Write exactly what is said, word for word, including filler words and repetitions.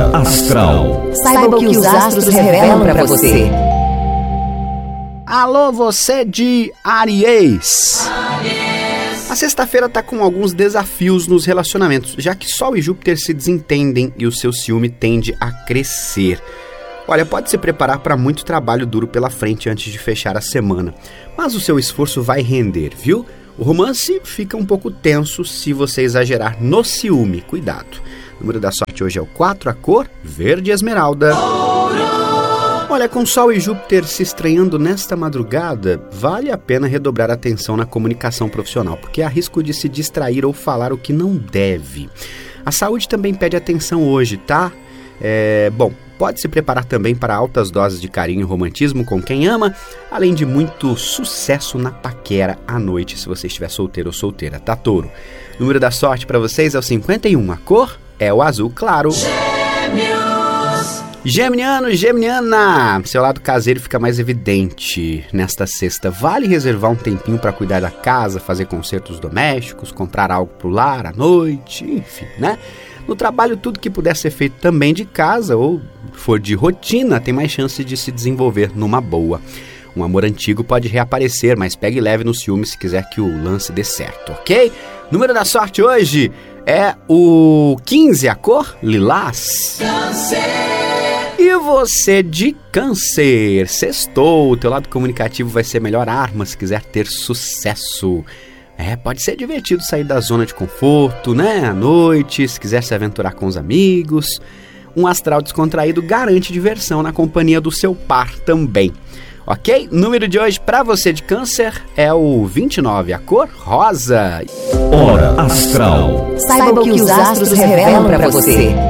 Hora Astral. Saiba o que os astros revelam para você. Alô, você de Áries. A sexta-feira tá com alguns desafios nos relacionamentos, já que Sol e Júpiter se desentendem e o seu ciúme tende a crescer. Olha, pode se preparar para muito trabalho duro pela frente antes de fechar a semana, mas o seu esforço vai render, viu? O romance fica um pouco tenso se você exagerar no ciúme, cuidado. O número da sorte hoje é o quatro, a cor verde esmeralda. Olha, com Sol e Júpiter se estranhando nesta madrugada, vale a pena redobrar a atenção na comunicação profissional, porque há risco de se distrair ou falar o que não deve. A saúde também pede atenção hoje, tá? É, bom, pode se preparar também para altas doses de carinho e romantismo com quem ama, além de muito sucesso na paquera à noite, se você estiver solteiro ou solteira, tá, touro? O número da sorte para vocês é o cinquenta e um, a cor é o azul claro. Geminiano, Geminiana, seu lado caseiro fica mais evidente nesta sexta. Vale reservar um tempinho para cuidar da casa, fazer concertos domésticos, comprar algo pro lar à noite, enfim, né? No trabalho, tudo que puder ser feito também de casa ou for de rotina tem mais chance de se desenvolver numa boa. Um amor antigo pode reaparecer, mas pegue leve no ciúme se quiser que o lance dê certo, ok? Número da sorte hoje é o quinze, a cor lilás. E você de Câncer, sextou, o teu lado comunicativo vai ser melhor arma se quiser ter sucesso. É, pode ser divertido sair da zona de conforto, né, à noite, se quiser se aventurar com os amigos. Um astral descontraído garante diversão na companhia do seu par também. Ok? Número de hoje para você de Câncer é o vinte e nove, a cor rosa. Hora Astral. Saiba o que os astros revelam para você.